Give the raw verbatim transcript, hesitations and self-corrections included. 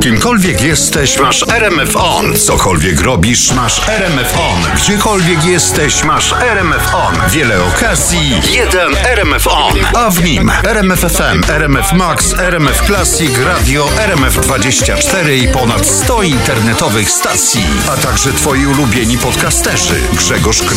Kimkolwiek jesteś, masz R M F On. Cokolwiek robisz, masz R M F On. Gdziekolwiek jesteś, masz R M F On. Wiele okazji, jeden R M F On. A w nim R M F F M, R M F Max, R M F Classic, Radio, R M F dwadzieścia cztery i ponad sto internetowych stacji. A także twoi ulubieni podcasterzy. Grzegorz